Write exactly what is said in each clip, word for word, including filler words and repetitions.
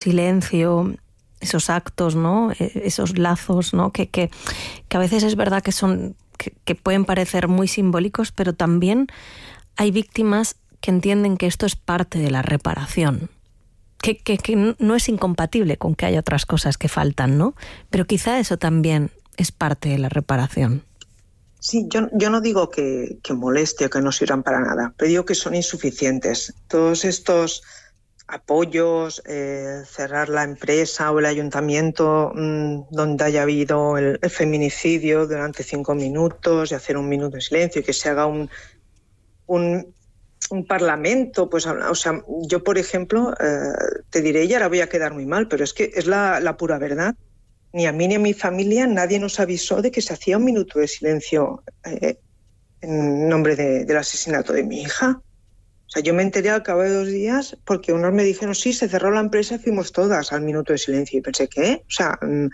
silencio, esos actos, ¿no? Esos lazos, ¿no? Que, que, que a veces es verdad que son, que, que pueden parecer muy simbólicos, pero también hay víctimas que entienden que esto es parte de la reparación. Que, que, que no es incompatible con que haya otras cosas que faltan, ¿no? Pero quizá eso también es parte de la reparación. Sí, yo, yo no digo que, que moleste o que no sirvan para nada, pero digo que son insuficientes. Todos estos apoyos, eh, cerrar la empresa o el ayuntamiento mmm, donde haya habido el, el feminicidio durante cinco minutos y hacer un minuto de silencio y que se haga un... un un parlamento, pues, o sea, yo, por ejemplo, eh, te diré, y ahora voy a quedar muy mal, pero es que es la, la pura verdad. Ni a mí ni a mi familia nadie nos avisó de que se hacía un minuto de silencio eh, en nombre de, del asesinato de mi hija. O sea, yo me enteré al cabo de dos días porque unos me dijeron, sí, se cerró la empresa y fuimos todas al minuto de silencio. Y pensé, ¿qué? O sea... Mmm,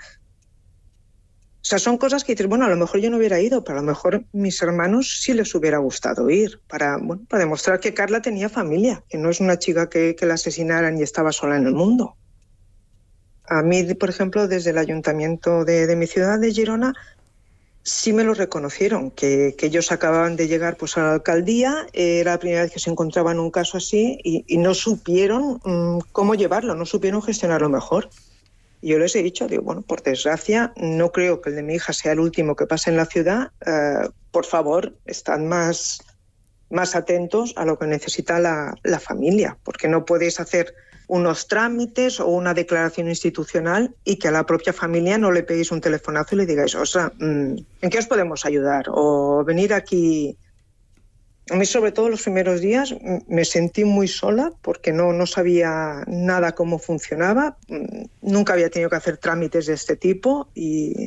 O sea, son cosas que dices, bueno, a lo mejor yo no hubiera ido, pero a lo mejor mis hermanos sí les hubiera gustado ir para, bueno, para demostrar que Carla tenía familia, que no es una chica que, que la asesinaran y estaba sola en el mundo. A mí, por ejemplo, desde el ayuntamiento de, de mi ciudad, de Girona, sí me lo reconocieron, que, que ellos acababan de llegar pues, a la alcaldía, era la primera vez que se encontraban un caso así y, y no supieron mmm, cómo llevarlo, no supieron gestionarlo mejor. Yo les he dicho, digo, bueno, por desgracia, no creo que el de mi hija sea el último que pase en la ciudad. Eh, por favor, estad más, más atentos a lo que necesita la, la familia, porque no podéis hacer unos trámites o una declaración institucional y que a la propia familia no le peguéis un telefonazo y le digáis, o sea, ¿en qué os podemos ayudar? O venir aquí... A mí, sobre todo los primeros días, me sentí muy sola porque no, no sabía nada cómo funcionaba. Nunca había tenido que hacer trámites de este tipo y,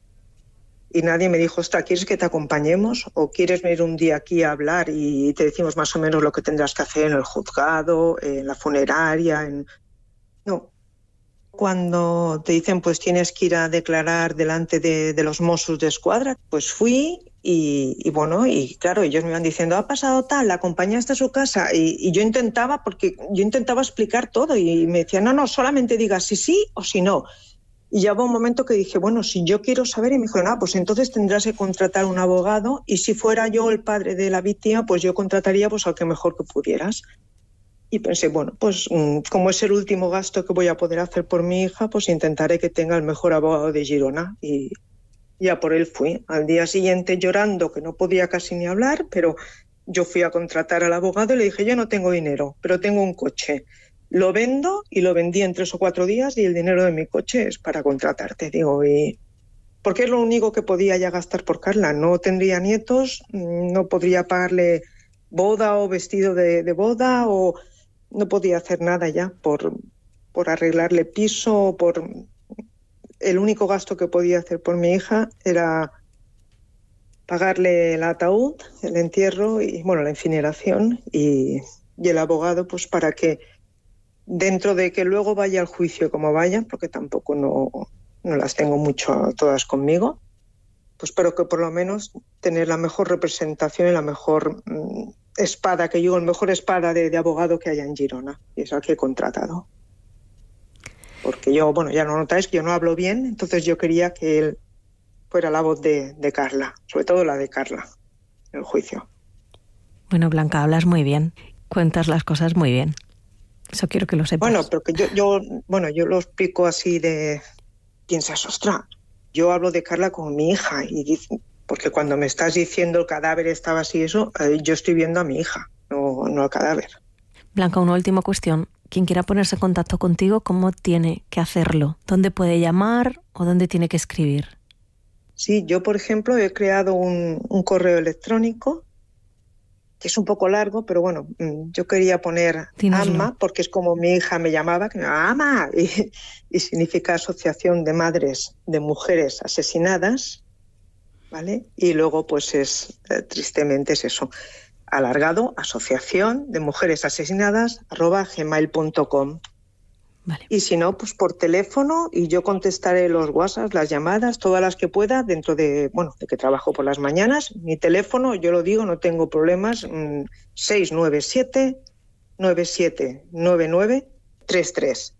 y nadie me dijo, ostras, ¿quieres que te acompañemos? ¿O quieres venir un día aquí a hablar y te decimos más o menos lo que tendrás que hacer en el juzgado, en la funeraria? En... No. Cuando te dicen, pues tienes que ir a declarar delante de, de los Mossos d'Esquadra, pues fui... Y, y bueno, y claro, ellos me iban diciendo, ha pasado tal, la acompañaste a su casa, y, y yo intentaba, porque yo intentaba explicar todo, y me decían, no, no, solamente digas si sí o si no. Y ya hubo un momento que dije, bueno, si yo quiero saber, y me dijeron, ah, pues entonces tendrás que contratar un abogado, y si fuera yo el padre de la víctima, pues yo contrataría pues al que mejor que pudieras. Y pensé, bueno, pues como es el último gasto que voy a poder hacer por mi hija, pues intentaré que tenga el mejor abogado de Girona, y... ya por él fui. Al día siguiente llorando, que no podía casi ni hablar, pero yo fui a contratar al abogado y le dije, yo no tengo dinero, pero tengo un coche. Lo vendo y lo vendí en tres o cuatro días y el dinero de mi coche es para contratarte. Digo, y porque es lo único que podía ya gastar por Carla. No tendría nietos, no podría pagarle boda o vestido de, de boda, o no podía hacer nada ya por, por arreglarle piso, por... El único gasto que podía hacer por mi hija era pagarle el ataúd, el entierro y bueno, la incineración y, y el abogado, pues para que dentro de que luego vaya al juicio como vaya, porque tampoco no, no las tengo mucho todas conmigo, pues pero que por lo menos tener la mejor representación y la mejor mmm, espada, que yo el mejor espada de, de abogado que haya en Girona, y es al que he contratado. Porque yo, bueno, ya no notáis que yo no hablo bien, entonces yo quería que él fuera la voz de, de Carla, sobre todo la de Carla, en el juicio. Bueno, Blanca, hablas muy bien, cuentas las cosas muy bien. Eso quiero que lo sepas. Bueno, pero que yo, yo, bueno, yo lo explico así de... Piensas, ostras, yo hablo de Carla como mi hija, y dice, porque cuando me estás diciendo el cadáver estaba así, eso, eh, yo estoy viendo a mi hija, no, no al cadáver. Blanca, una última cuestión. Quien quiera ponerse en contacto contigo, ¿cómo tiene que hacerlo? ¿Dónde puede llamar o dónde tiene que escribir? Sí, yo, por ejemplo, he creado un, un correo electrónico, que es un poco largo, pero bueno, yo quería poner Dínoslo. AMA, porque es como mi hija me llamaba, que me llamaba AMA, y, y significa Asociación de Madres de Mujeres Asesinadas, ¿vale? Y luego, pues es, eh, tristemente es eso, alargado, asociación de mujeres asesinadas, arroba gmail punto com. Vale. Y si no, pues por teléfono, y yo contestaré los WhatsApp, las llamadas, todas las que pueda, dentro de, bueno, de que trabajo por las mañanas. Mi teléfono, yo lo digo, no tengo problemas, mmm, seis nueve siete, nueve siete nueve nueve tres tres.